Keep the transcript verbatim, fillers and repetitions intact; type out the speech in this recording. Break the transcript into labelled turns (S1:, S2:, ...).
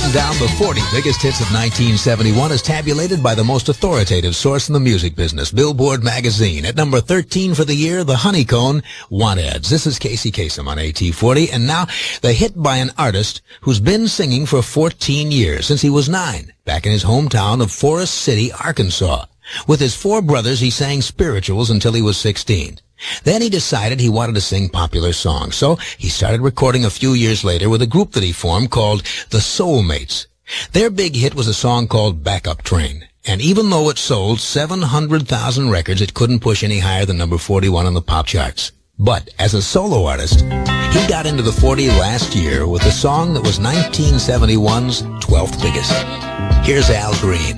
S1: Counting down the forty biggest hits of nineteen seventy-one is tabulated by the most authoritative source in the music business, Billboard magazine. At number thirteen for the year, the Honeycomb, Want Ads. This is Casey Kasem on A T forty, and now the hit by an artist who's been singing for fourteen years, since he was nine, back in his hometown of Forest City, Arkansas. With his four brothers, he sang spirituals until he was sixteen. Then he decided he wanted to sing popular songs, so he started recording a few years later with a group that he formed called the Soulmates. Their big hit was a song called Backup Train, and even though it sold seven hundred thousand records, it couldn't push any higher than number forty-one on the pop charts. But as a solo artist, he got into the forty last year with a song that was nineteen seventy-one's twelfth biggest. Here's Al Green.